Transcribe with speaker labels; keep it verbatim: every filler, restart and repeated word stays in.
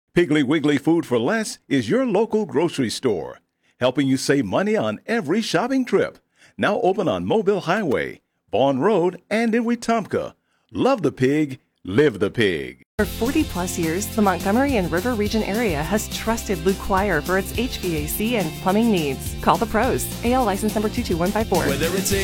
Speaker 1: Piggly Wiggly Food for Less is your local grocery store, helping you save money on every shopping trip. Now open on Mobile Highway, Vaughn Road, and in Wetumpka. Love the pig, live the pig.
Speaker 2: For forty plus years, the Montgomery and River Region area has trusted Luke Quire for its H V A C and plumbing needs. Call the pros. A L license number two two one five four.
Speaker 3: Whether it's a